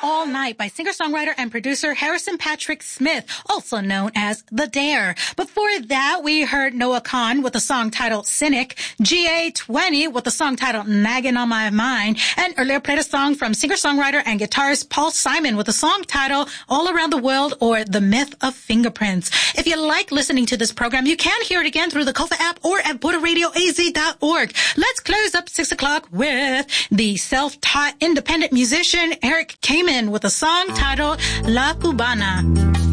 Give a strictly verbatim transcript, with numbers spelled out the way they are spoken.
All Night by singer-songwriter and producer Harrison Patrick Smith, also known as The Dare. Before that, we heard Noah Kahan with a song titled Cynic, G A twenty with a song titled Nagging on My Mind, and earlier played a song from singer-songwriter and guitarist Paul Simon with a song titled All Around the World, or The Myth of Fingerprints. If you like listening to this program, you can hear it again through the Kofa app or at border radio a z dot org. Let's close up six o'clock with the self-taught independent musician Eric Kamen with a song titled La Cubana.